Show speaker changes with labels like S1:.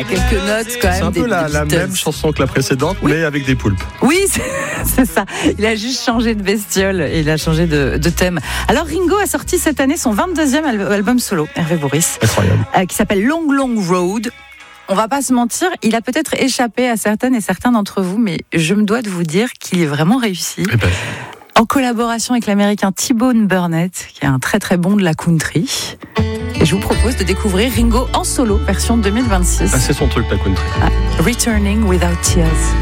S1: quelques notes quand même.
S2: C'est un peu la même chanson que la précédente, mais avec des poulpes.
S1: Oui, c'est ça. Il a juste changé de bestiole et il a changé de thème. Alors Ringo a sorti cette année son 22e album solo, Hervé Bourrice, qui s'appelle Long Long Road. On va pas se mentir, il a peut-être échappé à certaines et certains d'entre vous, mais je me dois de vous dire qu'il est vraiment réussi. En collaboration avec l'américain T-Bone Burnett, qui est un très très bon de la country. Et je vous propose de découvrir Ringo en solo, version 2026.
S2: Ah, c'est son truc, la country.
S1: Returning Without Tears.